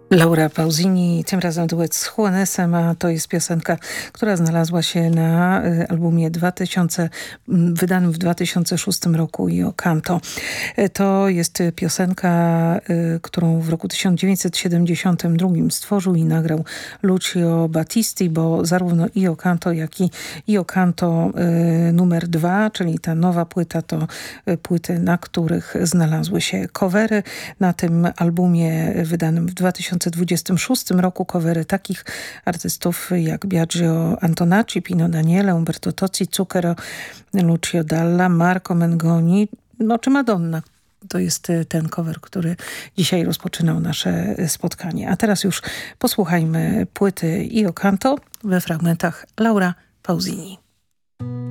Laura Pausini, tym razem duet z Juanesem, a to jest piosenka, która znalazła się na albumie wydanym w 2006 roku Io Canto. To jest piosenka, którą w roku 1972 stworzył i nagrał Lucio Battisti, bo zarówno Io Canto, jak i Io Canto numer 2, czyli ta nowa płyta, to płyty, na których znalazły się covery. Na tym albumie wydanym w 2026 roku covery takich artystów jak Biagio Antonacci, Pino Daniele, Umberto Tozzi, Zucchero, Lucio Dalla, Marco Mengoni, czy Madonna. To jest ten cover, który dzisiaj rozpoczynał nasze spotkanie. A teraz już posłuchajmy płyty Io Canto we fragmentach Laura Pausini.